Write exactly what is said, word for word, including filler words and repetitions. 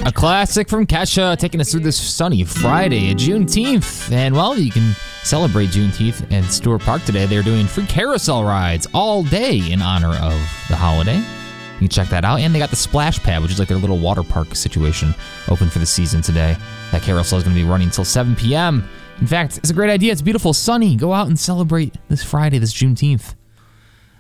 A classic from Kesha taking us through this sunny Friday, Juneteenth. And, well, you can celebrate Juneteenth at Stewart Park today. They're doing free carousel rides all day in honor of the holiday. You can check that out. And they got the Splash Pad, which is like their little water park situation, open for the season today. That carousel is going to be running until seven p.m. In fact, it's a great idea. It's beautiful, sunny. Go out and celebrate this Friday, this Juneteenth.